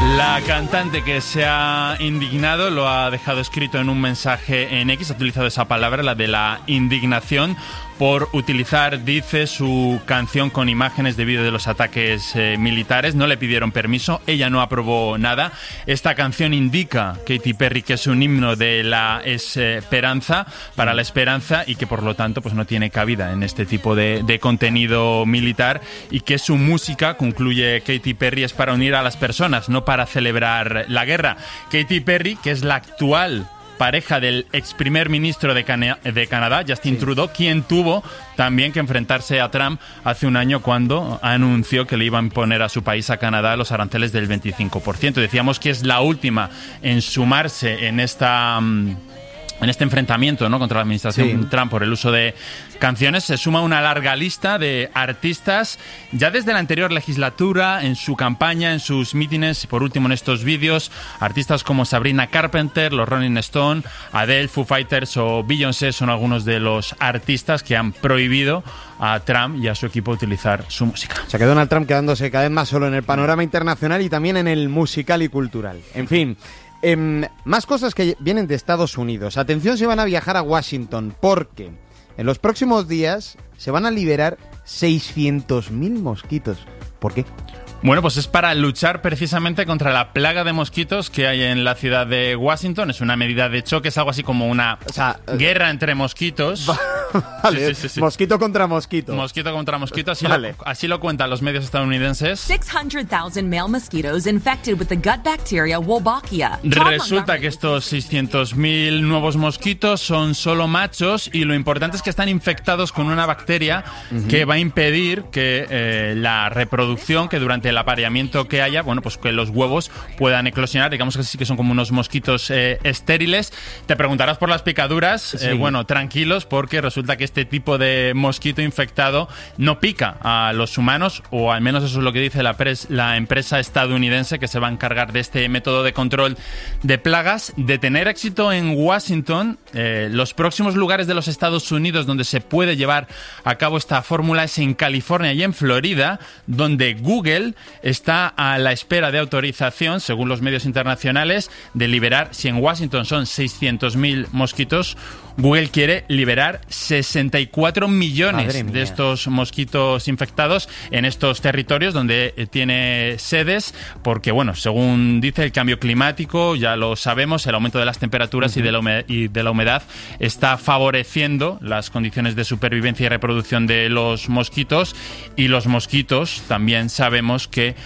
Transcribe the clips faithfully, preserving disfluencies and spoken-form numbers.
La cantante que se ha indignado lo ha dejado escrito en un mensaje en X, ha utilizado esa palabra, la de la indignación, por utilizar, dice, su canción con imágenes de vídeo de los ataques eh, militares. No le pidieron permiso, ella no aprobó nada. Esta canción indica, Katy Perry, que es un himno de la esperanza, para la esperanza, y que por lo tanto pues no tiene cabida en este tipo de, de contenido militar, y que su música, concluye Katy Perry, es para unir a las personas, no para celebrar la guerra. Katy Perry, que es la actual pareja del ex primer ministro de, Cana- de Canadá, Justin sí. Trudeau, quien tuvo también que enfrentarse a Trump hace un año cuando anunció que le iba a imponer a su país, a Canadá, los aranceles del veinticinco por ciento. Decíamos que es la última en sumarse en esta... Um, en este enfrentamiento, ¿no?, contra la administración sí. Trump por el uso de canciones. Se suma una larga lista de artistas ya desde la anterior legislatura, en su campaña, en sus mítines y por último en estos vídeos. Artistas como Sabrina Carpenter, los Rolling Stones, Adele, Foo Fighters o Beyoncé son algunos de los artistas que han prohibido a Trump y a su equipo utilizar su música. O sea que Donald Trump quedándose cada vez más solo en el panorama internacional y también en el musical y cultural. En fin... Eh, más cosas que vienen de Estados Unidos. Atención, se van a viajar a Washington porque en los próximos días se van a liberar seiscientos mil mosquitos. ¿Por qué? Bueno, pues es para luchar precisamente contra la plaga de mosquitos que hay en la ciudad de Washington. Es una medida de choque, es algo así como una o sea, guerra entre mosquitos. Vale, sí, sí, sí, sí. Mosquito contra mosquito. Mosquito contra mosquito, así, vale. lo, así lo cuentan los medios estadounidenses. six hundred thousand male mosquitoes infected with the gut bacteria Wolbachia. Resulta que estos seiscientos mil nuevos mosquitos son solo machos y lo importante es que están infectados con una bacteria uh-huh. que va a impedir que eh, la reproducción, que durante el apareamiento que haya, bueno, pues que los huevos puedan eclosionar. Digamos que sí que son como unos mosquitos eh, estériles. Te preguntarás por las picaduras. Sí. Eh, bueno, tranquilos, porque resulta que este tipo de mosquito infectado no pica a los humanos, o al menos eso es lo que dice la, pres- la empresa estadounidense que se va a encargar de este método de control de plagas. De tener éxito en Washington, eh, los próximos lugares de los Estados Unidos donde se puede llevar a cabo esta fórmula es en California y en Florida, donde Google está a la espera de autorización, según los medios internacionales, de liberar, si en Washington son seiscientos mil mosquitos, Google quiere liberar sesenta y cuatro millones de estos mosquitos infectados en estos territorios donde eh, tiene sedes, porque, bueno, según dice el cambio climático, ya lo sabemos, el aumento de las temperaturas uh-huh. y, de la humedad, y de la humedad está favoreciendo las condiciones de supervivencia y reproducción de los mosquitos, y los mosquitos también sabemos que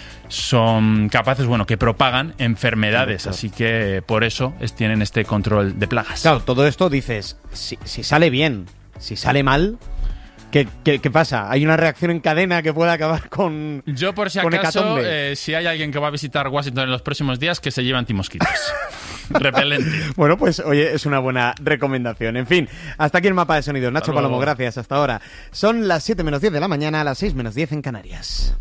son capaces, bueno, que propagan enfermedades, claro, claro. Así que por eso es, tienen este control de plagas. Claro, todo esto dices, si, si sale bien, si sale mal, ¿qué, qué, qué pasa? ¿Hay una reacción en cadena que pueda acabar con Yo, por si acaso, eh, si hay alguien que va a visitar Washington en los próximos días, que se lleve antimosquitos. Repelente. Bueno, pues oye, es una buena recomendación. En fin, hasta aquí el mapa de sonido. Nacho Palomo, gracias. Hasta ahora. Son las siete menos diez de la mañana, las seis menos diez en Canarias.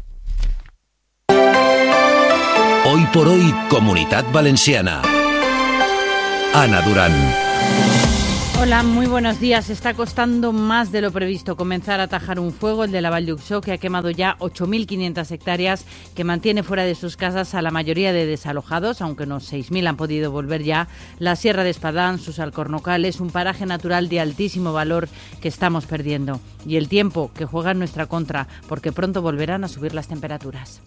Hoy por hoy, Comunitat Valenciana. Ana Durán. Hola, muy buenos días. Está costando más de lo previsto comenzar a atajar un fuego, el de la Vall d'Uixó, que ha quemado ya ocho mil quinientas hectáreas, que mantiene fuera de sus casas a la mayoría de desalojados, aunque unos seis mil han podido volver ya. La Sierra de Espadán, sus alcornocales, un paraje natural de altísimo valor que estamos perdiendo. Y el tiempo, que juega en nuestra contra, porque pronto volverán a subir las temperaturas.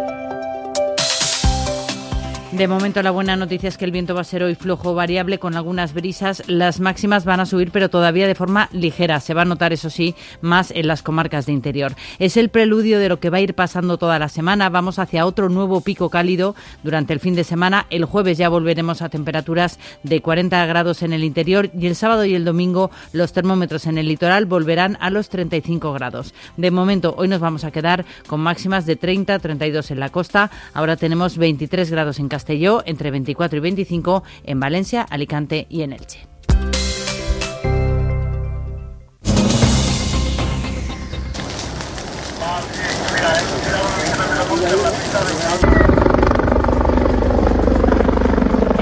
De momento la buena noticia es que el viento va a ser hoy flojo o variable con algunas brisas. Las máximas van a subir, pero todavía de forma ligera. Se va a notar, eso sí, más en las comarcas de interior. Es el preludio de lo que va a ir pasando toda la semana. Vamos hacia otro nuevo pico cálido durante el fin de semana. El jueves ya volveremos a temperaturas de cuarenta grados en el interior y el sábado y el domingo los termómetros en el litoral volverán a los treinta y cinco grados. De momento, hoy nos vamos a quedar con máximas de treinta a treinta y dos en la costa. Ahora tenemos veintitrés grados en Castellón, entre veinticuatro y veinticinco en Valencia, Alicante y en Elche.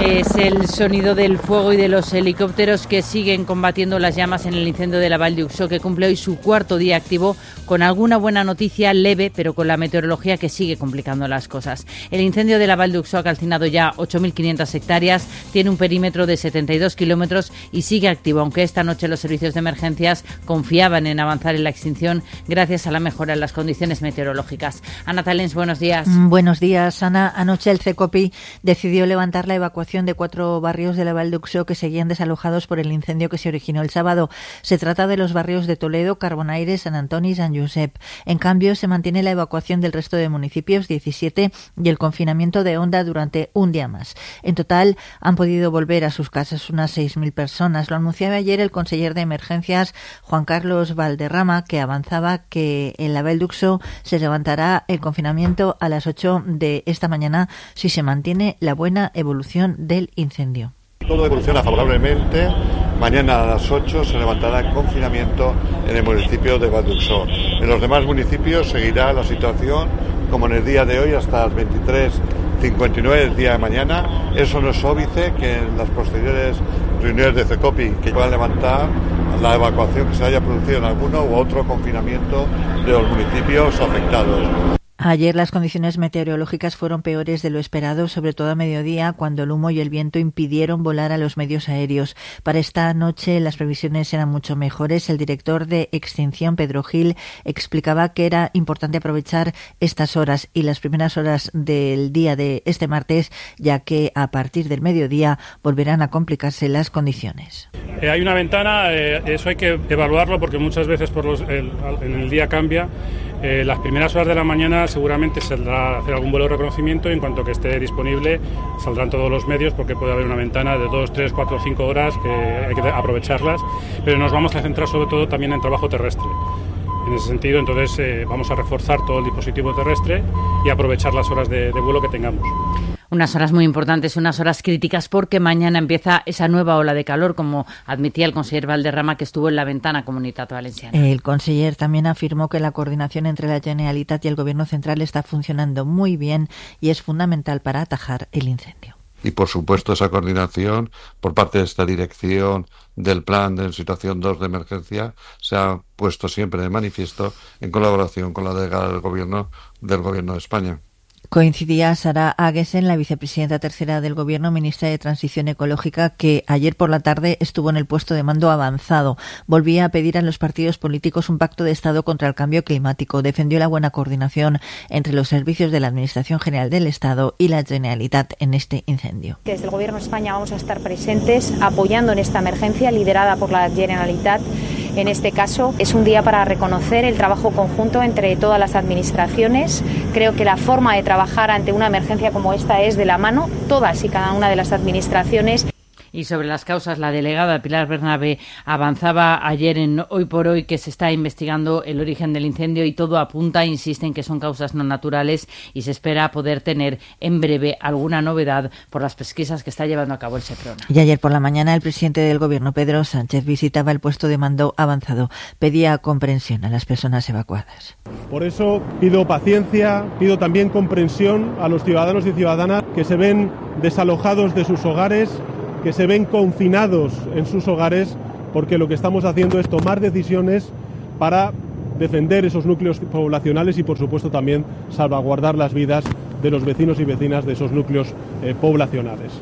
Es el sonido del fuego y de los helicópteros que siguen combatiendo las llamas en el incendio de la Vall d'Uixó, que cumple hoy su cuarto día activo, con alguna buena noticia leve, pero con la meteorología que sigue complicando las cosas. El incendio de la Vall d'Uixó ha calcinado ya ocho mil quinientas hectáreas, tiene un perímetro de setenta y dos kilómetros y sigue activo, aunque esta noche los servicios de emergencias confiaban en avanzar en la extinción gracias a la mejora en las condiciones meteorológicas. Ana Talens, buenos días. Buenos días, Ana. Anoche el CECOPI decidió levantar la evacuación de cuatro barrios de la Vall d'Uixó que seguían desalojados por el incendio que se originó el sábado. Se trata de los barrios de Toledo, Carbonaire, San Antoni y San Josep. En cambio, se mantiene la evacuación del resto de municipios, diecisiete, y el confinamiento de Onda durante un día más. En total, han podido volver a sus casas unas seis mil personas. Lo anunciaba ayer el conseller de Emergencias, Juan Carlos Valderrama, que avanzaba que en la Vall d'Uixó se levantará el confinamiento a las ocho de esta mañana si se mantiene la buena evolución del incendio. Todo evoluciona favorablemente. Mañana a las ocho se levantará el confinamiento en el municipio de Vall d'Uixó. En los demás municipios seguirá la situación como en el día de hoy hasta las veintitrés cincuenta y nueve del día de mañana. Eso no es óbice que en las posteriores reuniones de CECOPI que puedan levantar la evacuación que se haya producido en alguno u otro confinamiento de los municipios afectados. Ayer las condiciones meteorológicas fueron peores de lo esperado, sobre todo a mediodía, cuando el humo y el viento impidieron volar a los medios aéreos. Para esta noche las previsiones eran mucho mejores. El director de Extinción, Pedro Gil, explicaba que era importante aprovechar estas horas y las primeras horas del día de este martes, ya que a partir del mediodía volverán a complicarse las condiciones. Eh, hay una ventana, eh, eso hay que evaluarlo porque muchas veces por los, el, en el día cambia. Eh, las primeras horas de la mañana seguramente saldrá a hacer algún vuelo de reconocimiento y en cuanto que esté disponible saldrán todos los medios porque puede haber una ventana de dos, tres, cuatro, cinco horas que hay que aprovecharlas, pero nos vamos a centrar sobre todo también en trabajo terrestre. En ese sentido, entonces eh, vamos a reforzar todo el dispositivo terrestre y aprovechar las horas de, de vuelo que tengamos. Unas horas muy importantes, unas horas críticas, porque mañana empieza esa nueva ola de calor, como admitía el conseller Valderrama, que estuvo en la ventana Comunitat Valenciana. El conseller también afirmó que la coordinación entre la Generalitat y el Gobierno central está funcionando muy bien y es fundamental para atajar el incendio. Y, por supuesto, esa coordinación por parte de esta dirección del plan de situación dos de emergencia se ha puesto siempre de manifiesto en colaboración con la delegada del Gobierno del Gobierno de España. Coincidía Sara Aguesen, la vicepresidenta tercera del Gobierno, ministra de Transición Ecológica, que ayer por la tarde estuvo en el puesto de mando avanzado. Volvía a pedir a los partidos políticos un pacto de Estado contra el cambio climático. Defendió la buena coordinación entre los servicios de la Administración General del Estado y la Generalitat en este incendio. Desde el Gobierno de España vamos a estar presentes apoyando en esta emergencia liderada por la Generalitat. En este caso es un día para reconocer el trabajo conjunto entre todas las administraciones. Creo que la forma de trabajar ante una emergencia como esta es de la mano, todas y cada una de las administraciones. Y sobre las causas, la delegada Pilar Bernabé avanzaba ayer en Hoy por Hoy que se está investigando el origen del incendio y todo apunta, insiste en que son causas no naturales y se espera poder tener en breve alguna novedad por las pesquisas que está llevando a cabo el Seprona. Y ayer por la mañana el presidente del Gobierno, Pedro Sánchez, visitaba el puesto de mando avanzado. Pedía comprensión a las personas evacuadas. Por eso pido paciencia, pido también comprensión a los ciudadanos y ciudadanas que se ven desalojados de sus hogares, que se ven confinados en sus hogares, porque lo que estamos haciendo es tomar decisiones para defender esos núcleos poblacionales y, por supuesto, también salvaguardar las vidas de los vecinos y vecinas de esos núcleos eh, poblacionales.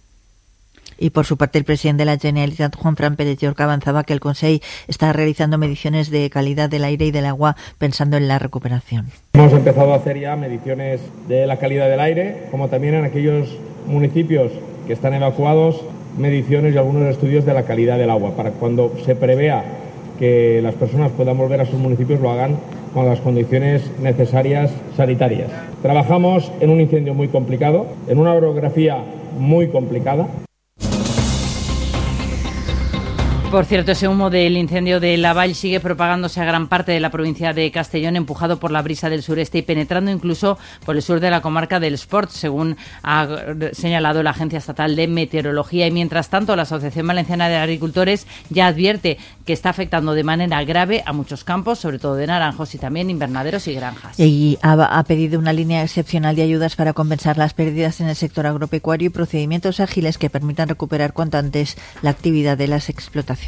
Y por su parte el presidente de la Generalitat, Juan Fran Pérez Llorca, avanzaba que el Consell está realizando mediciones de calidad del aire y del agua pensando en la recuperación. Hemos empezado a hacer ya mediciones de la calidad del aire, como también en aquellos municipios que están evacuados, mediciones y algunos estudios de la calidad del agua, para cuando se prevea que las personas puedan volver a sus municipios lo hagan con las condiciones necesarias sanitarias. Trabajamos en un incendio muy complicado, en una orografía muy complicada. Por cierto, ese humo del incendio de Laval sigue propagándose a gran parte de la provincia de Castellón, empujado por la brisa del sureste y penetrando incluso por el sur de la comarca del Esport, según ha señalado la Agencia Estatal de Meteorología. Y mientras tanto, la Asociación Valenciana de Agricultores ya advierte que está afectando de manera grave a muchos campos, sobre todo de naranjos y también invernaderos y granjas. Y ha, ha pedido una línea excepcional de ayudas para compensar las pérdidas en el sector agropecuario y procedimientos ágiles que permitan recuperar cuanto antes la actividad de las explotaciones.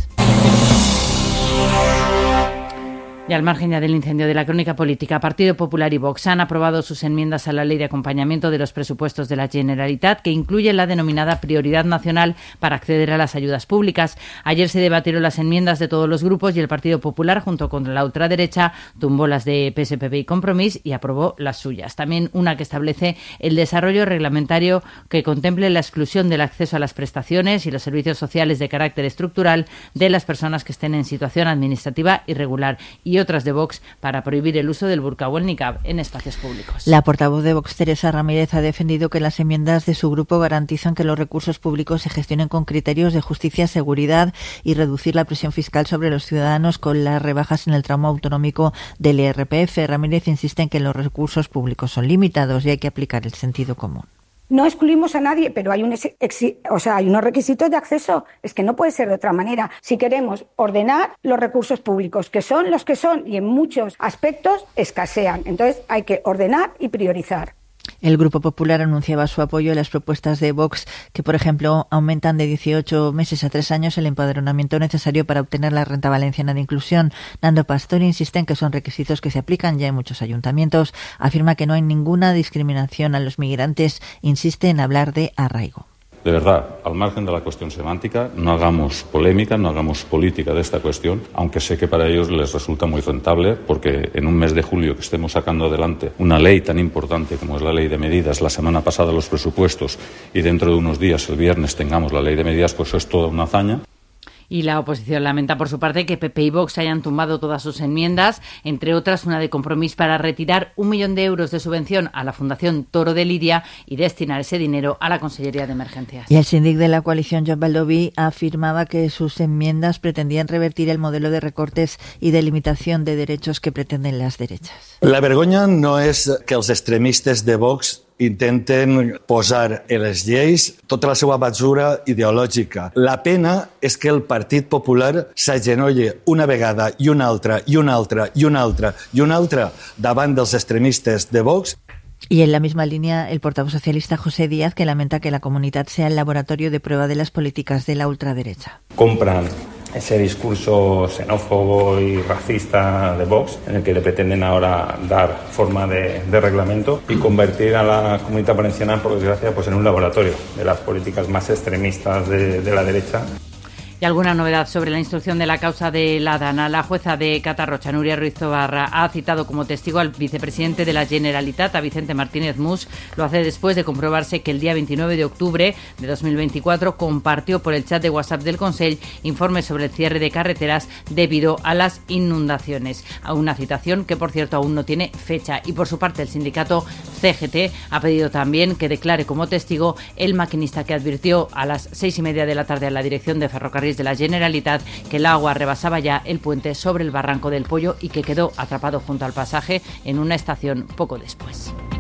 Y al margen ya del incendio de la crónica política, Partido Popular y Vox han aprobado sus enmiendas a la ley de acompañamiento de los presupuestos de la Generalitat, que incluye la denominada prioridad nacional para acceder a las ayudas públicas. Ayer se debatieron las enmiendas de todos los grupos y el Partido Popular, junto con la ultraderecha, tumbó las de P S P B y Compromís y aprobó las suyas. También una que establece el desarrollo reglamentario que contemple la exclusión del acceso a las prestaciones y los servicios sociales de carácter estructural de las personas que estén en situación administrativa irregular, y otras de Vox para prohibir el uso del burka o el niqab en espacios públicos. La portavoz de Vox, Teresa Ramírez, ha defendido que las enmiendas de su grupo garantizan que los recursos públicos se gestionen con criterios de justicia, seguridad y reducir la presión fiscal sobre los ciudadanos con las rebajas en el tramo autonómico del I R P F. Ramírez insiste en que los recursos públicos son limitados y hay que aplicar el sentido común. No excluimos a nadie, pero hay, un exi- o sea, hay unos requisitos de acceso. Es que no puede ser de otra manera. Si queremos ordenar los recursos públicos, que son los que son y en muchos aspectos escasean, entonces hay que ordenar y priorizar. El Grupo Popular anunciaba su apoyo a las propuestas de Vox, que, por ejemplo, aumentan de dieciocho meses a tres años el empadronamiento necesario para obtener la renta valenciana de inclusión. Nando Pastor insiste en que son requisitos que se aplican ya en muchos ayuntamientos. Afirma que no hay ninguna discriminación a los migrantes. Insiste en hablar de arraigo. De verdad, al margen de la cuestión semántica, no hagamos polémica, no hagamos política de esta cuestión, aunque sé que para ellos les resulta muy rentable, porque en un mes de julio que estemos sacando adelante una ley tan importante como es la ley de medidas, la semana pasada los presupuestos y dentro de unos días, el viernes, tengamos la ley de medidas, pues eso es toda una hazaña. Y la oposición lamenta, por su parte, que P P y Vox hayan tumbado todas sus enmiendas, entre otras una de Compromís para retirar un millón de euros de subvención a la Fundación Toro de Lidia y destinar ese dinero a la Consellería de Emergencias. Y el síndic de la coalición, Joan Baldoví, afirmaba que sus enmiendas pretendían revertir el modelo de recortes y de limitación de derechos que pretenden las derechas. La vergonya no és que els extremistes de Vox intenten posar en les lleis tota la seva basura ideològica. La pena és que el Partit Popular s'agenolle una vegada i una altra i una altra i una altra i una altra davant dels extremistes de Vox. Y en la misma línea, el portavoz socialista José Díaz, que lamenta que la comunidad sea el laboratorio de prueba de las políticas de la ultraderecha. Compran ese discurso xenófobo y racista de Vox, en el que le pretenden ahora dar forma de, de reglamento y convertir a la Comunitat Valenciana, por desgracia, pues en un laboratorio de las políticas más extremistas de, de la derecha. Y alguna novedad sobre la instrucción de la causa de la Dana. La jueza de Catarrocha, Nuria Ruiz Tobarra, ha citado como testigo al vicepresidente de la Generalitat, a Vicente Martínez Mus. Lo hace después de comprobarse que el día veintinueve de octubre de dos mil veinticuatro compartió por el chat de WhatsApp del Consell informes sobre el cierre de carreteras debido a las inundaciones. A una citación que, por cierto, aún no tiene fecha. Y por su parte, el sindicato C G T ha pedido también que declare como testigo el maquinista que advirtió a las seis y media de la tarde a la dirección de Ferrocarriles de la Generalitat que el agua rebasaba ya el puente sobre el Barranco del Pollo y que quedó atrapado junto al pasaje en una estación poco después.